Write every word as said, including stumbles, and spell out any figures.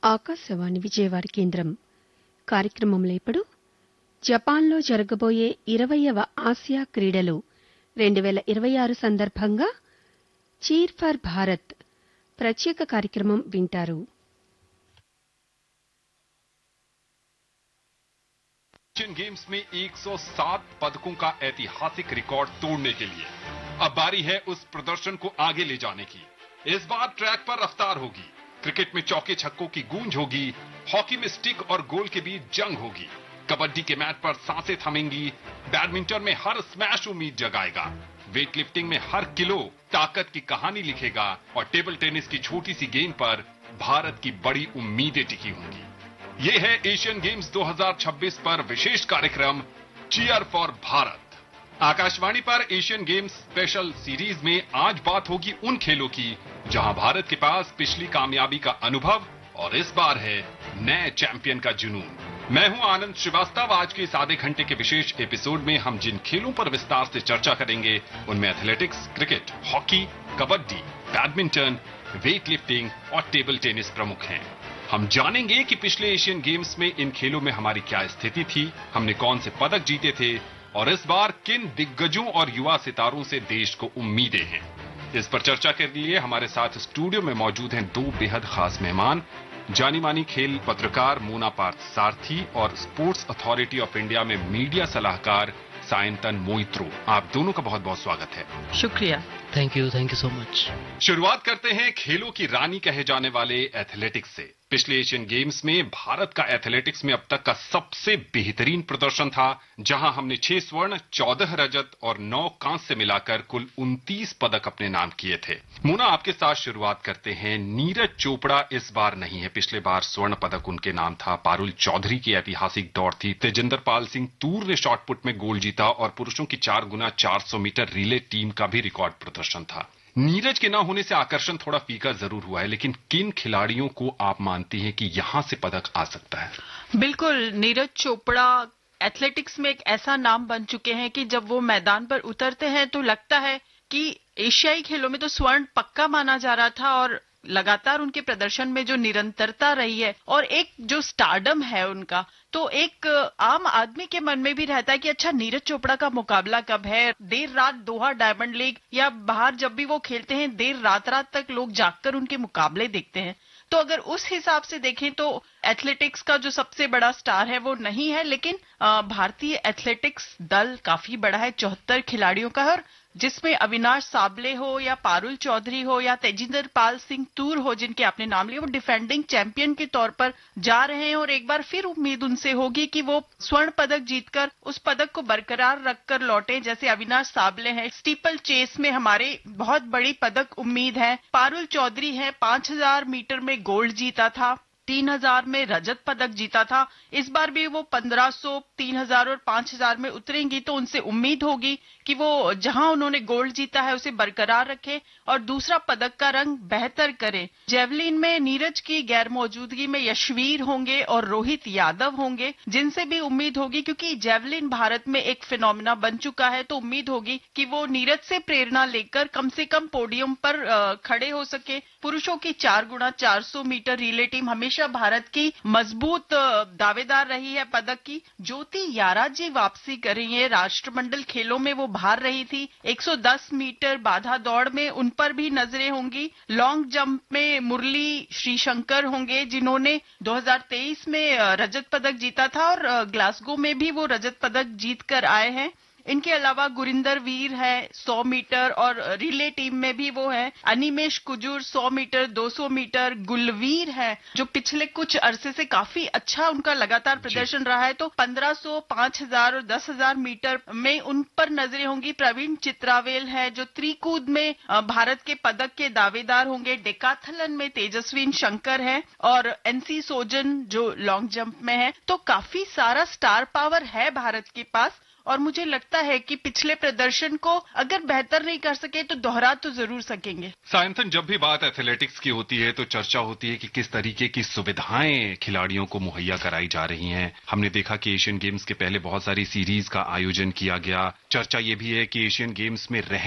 ఆకాశవాణి విజయవాడ కేంద్రం కార్యక్రమంలో ఇప్పుడు జపాన్లో జరగబోయే ఇరవయవ ఆసియా క్రీడలు రెండు వేల ఇరవై ఆరు సందర్భంగా చీర్ ఫర్ భారత్ ప్రత్యేక కార్యక్రమం వింటారు. एशियन गेम्स में एक सौ सात पदकों का ऐतिहासिक रिकॉर्ड तोड़ने के लिए अब बारी है उस प्रदर्शन को आगे ले जाने की. इस बार ट्रैक पर रफ्तार होगी, क्रिकेट में चौके छक्कों की गूंज होगी, हॉकी में स्टिक और गोल के बीच जंग होगी, कबड्डी के मैट पर सांसें थमेंगी, बैडमिंटन में हर स्मैश उम्मीद जगाएगा, वेट लिफ्टिंग में हर किलो ताकत की कहानी लिखेगा और टेबल टेनिस की छोटी सी गेंद पर भारत की बड़ी उम्मीदें टिकी होंगी. ये है एशियन गेम्स दो हज़ार छब्बीस पर विशेष कार्यक्रम चीयर फॉर भारत. आकाशवाणी पर एशियन गेम्स स्पेशल सीरीज में आज बात होगी उन खेलों की जहां भारत के पास पिछली कामयाबी का अनुभव और इस बार है नए चैंपियन का जुनून. मैं हूं आनंद श्रीवास्तव. आज के इस आधे घंटे के विशेष एपिसोड में हम जिन खेलों पर विस्तार से चर्चा करेंगे उनमें athletics, cricket, hockey, kabaddi, badminton, weight lifting और टेबल टेनिस प्रमुख हैं. हम जानेंगे कि पिछले एशियन गेम्स में इन खेलों में हमारी क्या स्थिति थी, हमने कौन से पदक जीते थे और इस बार किन दिग्गजों और युवा सितारों से देश को उम्मीदें हैं. इस पर चर्चा के लिए हमारे साथ स्टूडियो में मौजूद हैं दो बेहद खास मेहमान, जानी मानी खेल पत्रकार मोना पार्थ सारथी और स्पोर्ट्स अथॉरिटी ऑफ इंडिया में मीडिया सलाहकार सायंतन मोइत्रो. आप दोनों का बहुत बहुत स्वागत है. शुक्रिया. Thank you thank you so much. शुरुआत करते हैं खेलों की रानी कहे जाने वाले एथलेटिक्स से. पिछले एशियन गेम्स में भारत का एथलेटिक्स में अब तक का सबसे बेहतरीन प्रदर्शन था, जहां हमने छह स्वर्ण, चौदह रजत और नौ कांस्य मिलाकर कुल उनतीस पदक अपने नाम किए थे. मोना, आपके साथ शुरुआत करते हैं. नीरज चोपड़ा इस बार नहीं है, पिछले बार स्वर्ण पदक उनके नाम था. पारुल चौधरी की ऐतिहासिक दौड़ थी. तेजिंदर पाल सिंह तूर ने शॉटपुट में गोल्ड जीता और पुरुषों की चार गुना चार सौ मीटर रिले टीम का भी रिकॉर्ड प्रदर्शन था. नीरज के न होने से आकर्षण थोड़ा फीका जरूर हुआ है, लेकिन किन खिलाड़ियों को आप मानती हैं कि यहां से पदक आ सकता है? बिल्कुल, नीरज चोपड़ा एथलेटिक्स में एक ऐसा नाम बन चुके हैं कि जब वो मैदान पर उतरते हैं तो लगता है कि एशियाई खेलों में तो स्वर्ण पक्का माना जा रहा था और लगातार उनके प्रदर्शन में जो निरंतरता रही है और एक जो स्टारडम है उनका, तो एक आम आदमी के मन में भी रहता है कि अच्छा नीरज चोपड़ा का मुकाबला कब है. देर रात दोहा डायमंड लीग या बाहर जब भी वो खेलते हैं देर रात रात तक लोग जागकर उनके मुकाबले देखते हैं. तो अगर उस हिसाब से देखें तो एथलेटिक्स का जो सबसे बड़ा स्टार है वो नहीं है, लेकिन भारतीय एथलेटिक्स दल काफी बड़ा है, चौहत्तर खिलाड़ियों का है, और जिसमें अविनाश साबले हो या पारुल चौधरी हो या तेजिंदर पाल सिंह तूर हो जिनके आपने नाम लिए, वो डिफेंडिंग चैंपियन के तौर पर जा रहे हैं और एक बार फिर उम्मीद उनसे होगी कि वो स्वर्ण पदक जीतकर उस पदक को बरकरार रखकर लौटे. जैसे अविनाश साबले हैं, स्टीपल चेस में हमारे बहुत बड़ी पदक उम्मीद है. पारुल चौधरी है, पांच हजार मीटर में गोल्ड जीता था, तीन हजार में रजत पदक जीता था. इस बार भी वो पंद्रह सौ, तीन हजार और पांच हजार में उतरेंगी तो उनसे उम्मीद होगी कि वो जहां उन्होंने गोल्ड जीता है उसे बरकरार रखे और दूसरा पदक का रंग बेहतर करें. जेवलिन में नीरज की गैर मौजूदगी में यशवीर होंगे और रोहित यादव होंगे, जिनसे भी उम्मीद होगी, क्योंकि जेवलिन भारत में एक फिनोमिना बन चुका है, तो उम्मीद होगी कि वो नीरज से प्रेरणा लेकर कम से कम पोडियम पर खड़े हो सके. पुरुषों की चार गुना चार सौ मीटर रिले टीम हमेशा भारत की मजबूत दावेदार रही है पदक की. ज्योति याराजी वापसी कर रही है. राष्ट्रमंडल खेलों में वो बाहर रही थी. एक सौ दस मीटर बाधा दौड़ में उन पर भी नजरें होंगी. लॉन्ग जंप में मुरली श्रीशंकर होंगे, जिन्होंने दो हज़ार तेईस में रजत पदक जीता था और ग्लासगो में भी वो रजत पदक जीत कर आए हैं. इनके अलावा गुरिंदर वीर है सौ मीटर और रिले टीम में भी वो है. अनिमेश कुजूर सौ मीटर, दो सौ मीटर. गुलवीर है जो पिछले कुछ अरसे से काफी अच्छा उनका लगातार प्रदर्शन रहा है, तो पंद्रह सौ, पांच हजार और दस हजार मीटर में उन पर नजरें होंगी. प्रवीण चित्रावेल है जो त्रिकूद में भारत के पदक के दावेदार होंगे. डेकाथलन में तेजस्विन शंकर है और एनसी सोजन जो लॉन्ग जंप में है. तो काफी सारा स्टार पावर है भारत के पास और मुझे लगता है कि पिछले प्रदर्शन को अगर बेहतर नहीं कर सके तो दोहरा तो जरूर सकेंगे. सायंतन, जब भी बात एथलेटिक्स की होती है तो चर्चा होती है कि किस तरीके की सुविधाएं खिलाड़ियों को मुहैया कराई जा रही हैं. हमने देखा कि एशियन गेम्स के पहले बहुत सारी सीरीज का आयोजन किया गया. चर्चा ये भी है कि एशियन गेम्स में रहने